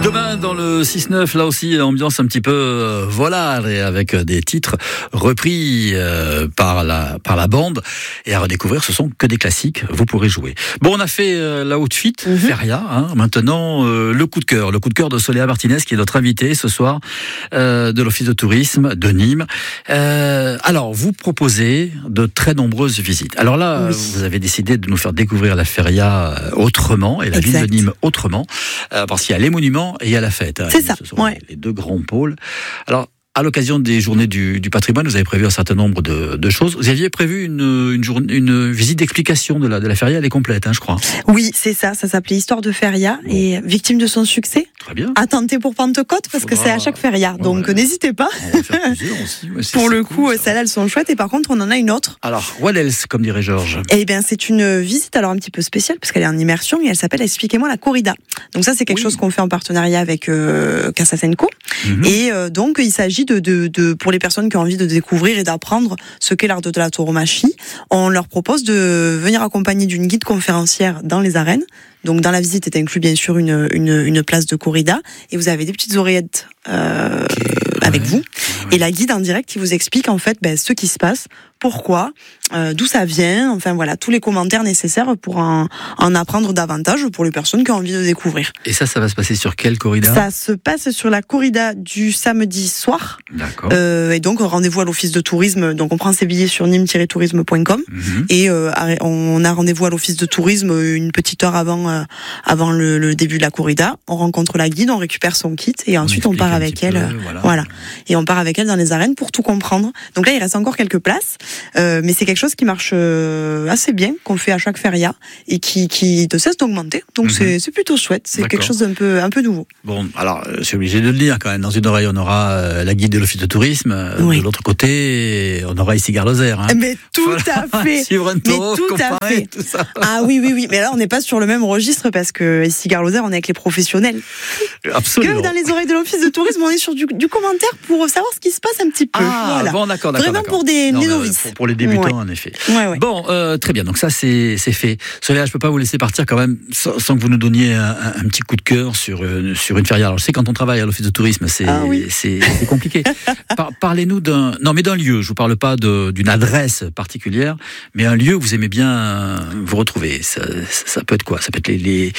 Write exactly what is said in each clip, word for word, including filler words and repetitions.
Demain dans le six neuf, là aussi ambiance un petit peu euh, volare et avec des titres repris euh, par la par la bande et à redécouvrir. Ce sont que des classiques. Vous pourrez jouer. Bon, on a fait euh, la outfit, mm-hmm. Feria. Hein, maintenant euh, le coup de cœur, le coup de cœur de Soléa Martinez qui est notre invitée ce soir euh, de l'Office de tourisme de Nîmes. Euh, alors vous proposez de très nombreuses visites. Alors là, oui. vous avez décidé de nous faire découvrir la Feria autrement et la exact. ville de Nîmes autrement, euh, parce qu'il y a les monuments et il y a la fête. C'est ça, ce sont ouais. les deux grands pôles. Alors, à l'occasion des journées du, du patrimoine, vous avez prévu un certain nombre de, de choses. Vous aviez prévu une, une, journée, une visite d'explication de la, de la Feria, elle est complète, hein, je crois. Oui, c'est ça, ça s'appait Histoire de Feria, bon. et victime de son succès. Très bien. À tenter pour Pentecôte, parce Faudra... que c'est à chaque Feria, ouais, donc ouais. n'hésitez pas. On va faire plusieurs aussi. Ouais, pour le cool, coup, celles-là, elles sont chouettes, et par contre, on en a une autre. Alors, what else, comme dirait Georges? Eh bien, c'est une visite alors un petit peu spéciale, parce qu'elle est en immersion, et elle s'appelle Expliquez-moi la corrida. Donc ça, c'est quelque oui. chose qu'on fait en partenariat avec euh, Casa Senco. Mm-hmm. Et euh, donc, il s'agit de, de, de pour les personnes qui ont envie de découvrir et d'apprendre ce qu'est l'art de la tauromachie, on leur propose de venir accompagner d'une guide conférencière dans les arènes. Donc dans la visite est inclus bien sûr une, une, une place de corrida et vous avez des petites oreillettes euh, okay. avec ouais. vous. Ouais. Et la guide en direct qui vous explique en fait ben, ce qui se passe, pourquoi, euh, d'où ça vient, enfin voilà, tous les commentaires nécessaires pour en, en apprendre davantage pour les personnes qui ont envie de découvrir. Et ça, ça va se passer sur quelle corrida? Ça se passe sur la corrida du samedi soir. D'accord. Euh, et donc rendez-vous à l'office de tourisme. Donc on prend ses billets sur nîmes tiret tourisme point com mm-hmm. et euh, on a rendez-vous à l'office de tourisme une petite heure avant euh, avant le, le début de la corrida. On rencontre la guide, on récupère son kit et ensuite on, on part avec elle. Peu, voilà. voilà. Et on part avec elle dans les arènes pour tout comprendre. Donc là il reste encore quelques places. Euh, mais c'est quelque chose qui marche euh, assez bien, qu'on fait à chaque feria et qui, qui ne cesse d'augmenter. Donc mm-hmm. c'est, c'est plutôt chouette, c'est D'accord. quelque chose d'un peu, un peu nouveau. Bon, alors je suis obligé de le dire quand même. Dans une oreille, on aura euh, la guide de l'Office de tourisme. Oui. De l'autre côté, on aura ici Garloser. Hein. Mais tout voilà. à fait. Suivre un taureau, mais tout à fait. Tout ça. Ah oui, oui, oui. Mais là, on n'est pas sur le même registre parce que ici Garloser, on est avec les professionnels. Absolument. Que dans les oreilles de l'Office de tourisme, on est sur du, du commentaire pour savoir ce qui se passe un petit peu. Ah, voilà. bon, d'accord, d'accord. Vraiment d'accord. pour des, non, des novices. Pour, pour les débutants, ouais. en effet. Ouais, ouais. Bon, euh, très bien. Donc ça, c'est, c'est fait. Soléa, je peux pas vous laisser partir quand même sans, sans que vous nous donniez un, un, un petit coup de cœur sur, euh, sur une feria. Alors, je sais, quand on travaille à l'Office de tourisme, c'est, ah, oui. c'est, c'est compliqué. Par, parlez-nous d'un, non, mais d'un lieu. Je vous parle pas de, d'une adresse particulière, mais un lieu où vous aimez bien vous retrouver. Ça, ça, ça peut être quoi? Ça peut être les, les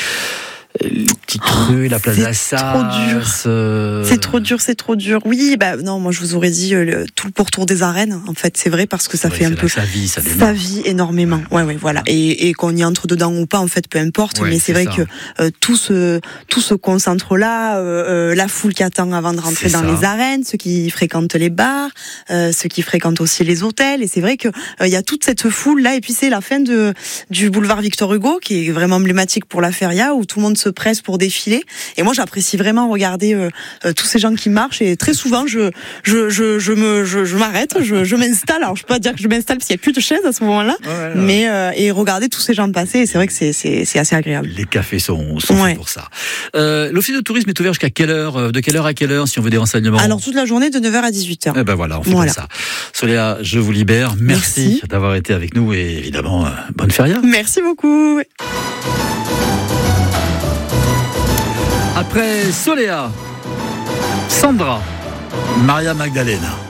Les petites rues, la place d'Assas. C'est trop dur. Euh... C'est trop dur, c'est trop dur. Oui, bah non, moi je vous aurais dit euh, le, tout le pourtour des arènes. En fait, c'est vrai parce que ça vrai, fait un peu. Ça vie, ça Ça vit énormément. Ouais, ouais, voilà. Et, et qu'on y entre dedans ou pas, en fait, peu importe. Ouais, mais c'est, c'est vrai ça. que euh, tout se tout se concentre là. Euh, euh, la foule qui attend avant de rentrer c'est dans ça. les arènes, ceux qui fréquentent les bars, euh, ceux qui fréquentent aussi les hôtels. Et c'est vrai que il euh, y a toute cette foule là. Et puis c'est la fin de du boulevard Victor Hugo qui est vraiment emblématique pour la feria où tout le monde se presse pour défiler et moi j'apprécie vraiment regarder euh, euh, tous ces gens qui marchent et très souvent je je je, je me je, je m'arrête je, je m'installe alors je peux pas dire que je m'installe parce qu'il y a plus de chaises à ce moment-là ouais, ouais, mais euh, et regarder tous ces gens passer et c'est vrai que c'est c'est c'est assez agréable. Les cafés sont, sont ouais. faits pour ça. Euh, l'office de tourisme est ouvert jusqu'à quelle heure, de quelle heure à quelle heure si on veut des renseignements? Alors toute la journée de neuf heures à dix-huit heures. Eh ben voilà, on fait voilà. comme ça. Soléa, je vous libère. Merci, Merci. d'avoir été avec nous et évidemment euh, bonne feria. Merci beaucoup. Après Soléa, Sandra, Maria Magdalena.